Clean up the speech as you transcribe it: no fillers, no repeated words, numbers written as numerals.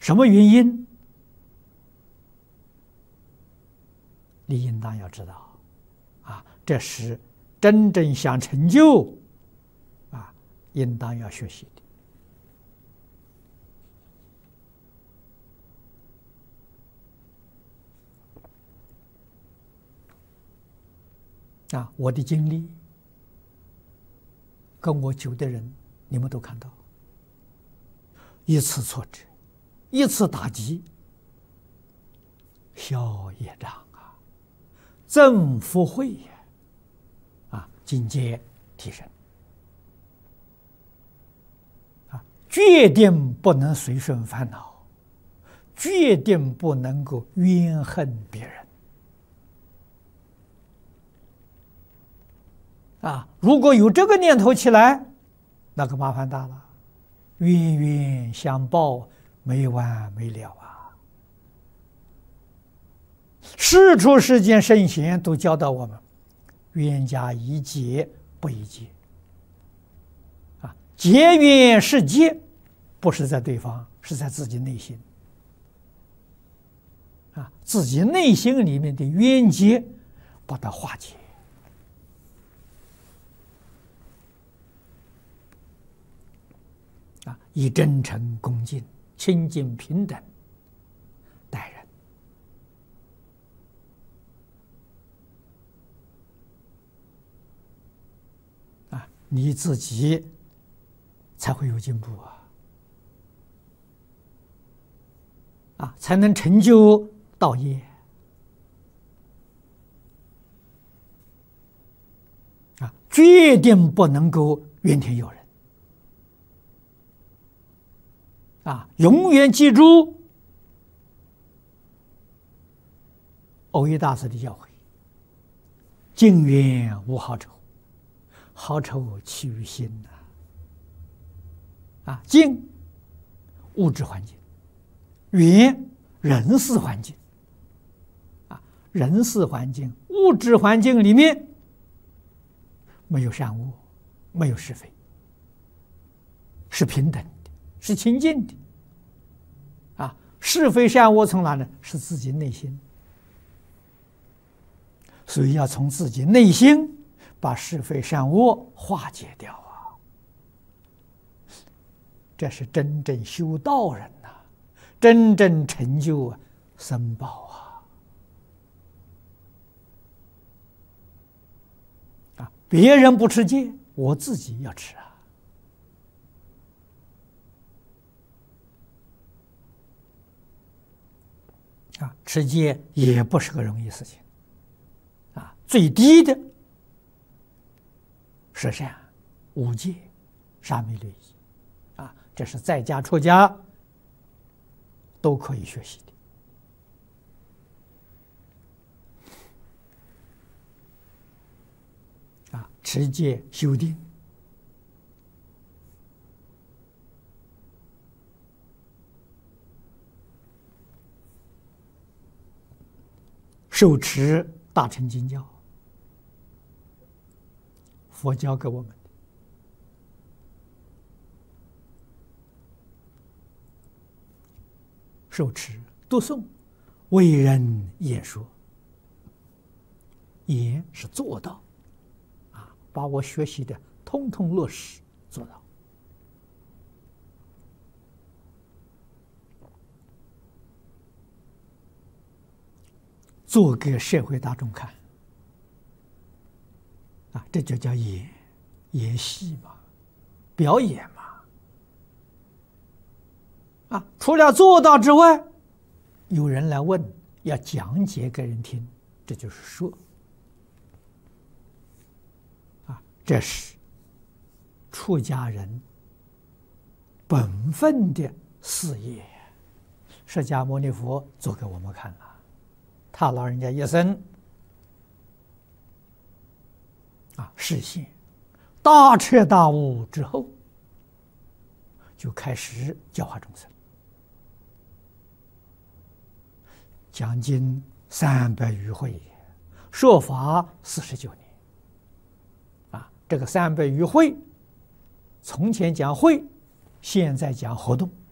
什么原因？你应当要知道，这是真正想成就，应当要学习的。我的经历，跟我久的人，你们都看到，一次挫折，一次打击，消业障增福慧也，境界提升，决定不能随顺烦恼，决定不能够怨恨别人。如果有这个念头起来，那个麻烦大了，冤冤相报，没完没了世出世间圣贤都教导我们，冤家宜解不宜结。结冤是结，不是在对方，是在自己内心。自己内心里面的冤结，把它化解。以真诚、恭敬、清净、平等待人，你自己才会有进步才能成就道业决定不能够怨天尤人永远记住耦一大师的教诲：近冤无好仇，好仇起于心近物质环境，远人事环境人事环境、物质环境里面没有善恶，没有是非，是平等的，是清净的是非善恶从哪呢？是自己内心。所以要从自己内心把是非善恶化解掉这是真正修道人真正成就僧宝别人不持戒，我自己要持持戒也不是个容易事情最低的十善、五戒、沙弥律仪这是在家出家都可以学习的持戒修定，受持大乘经教，佛教给我们的受持、读诵、为人演说，言是做到把我学习的通通落实做到。做给社会大众看这就叫演戏嘛，表演嘛除了做到之外，有人来问，要讲解给人听，这就是说这是出家人本分的事业。释迦牟尼佛做给我们看了，他老人家一生实现大彻大悟之后，就开始教化众生，讲经300余会，说法49年这个300余会，从前讲会，现在讲活动